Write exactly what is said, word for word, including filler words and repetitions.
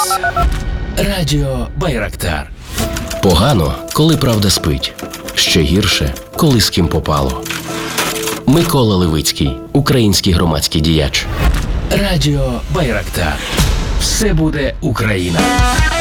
Дивись. Радіо Байрактар. Погано, коли правда спить. Ще гірше, коли з ким попало. Микола Левицький, український громадський діяч. Радіо Байрактар. Все буде Україна.